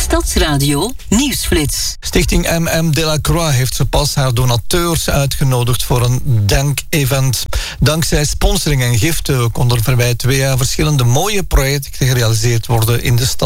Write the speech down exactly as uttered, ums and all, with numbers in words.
Stadsradio Nieuwsflits. Stichting M M Delacroix heeft zo pas haar donateurs uitgenodigd voor een denkevent. Dankzij sponsoring en giften konden er voorbij twee jaar verschillende mooie projecten gerealiseerd worden in de stad.